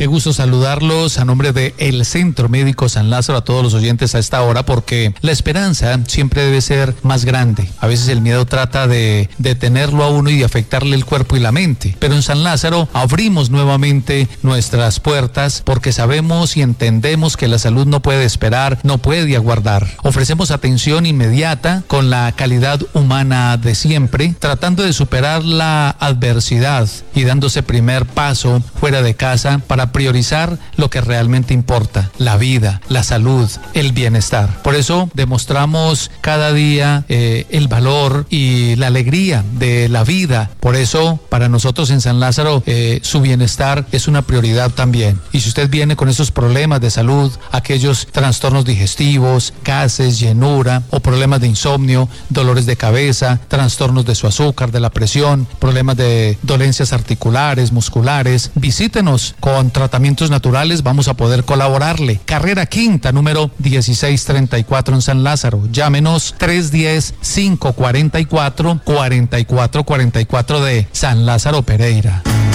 Qué gusto saludarlos a nombre de El Centro Médico San Lázaro, a todos los oyentes a esta hora, porque la esperanza siempre debe ser más grande. A veces el miedo trata de detenerlo a uno y de afectarle el cuerpo y la mente, pero en San Lázaro abrimos nuevamente nuestras puertas porque sabemos y entendemos que la salud no puede esperar, no puede aguardar. Ofrecemos atención inmediata con la calidad humana de siempre, tratando de superar la adversidad y dándose primer paso fuera de casa para priorizar lo que realmente importa: la vida, la salud, el bienestar. Por eso demostramos cada día el valor y la alegría de la vida. Por eso para nosotros en San Lázaro su bienestar es una prioridad también. Y si usted viene con esos problemas de salud, aquellos trastornos digestivos, gases, llenura o problemas de insomnio, dolores de cabeza, trastornos de su azúcar, de la presión, problemas de dolencias articulares, musculares, visítenos. Con tratamientos naturales vamos a poder colaborarle. Carrera Quinta, número 1634 en San Lázaro. Llámenos 310-544-4444 de San Lázaro Pereira.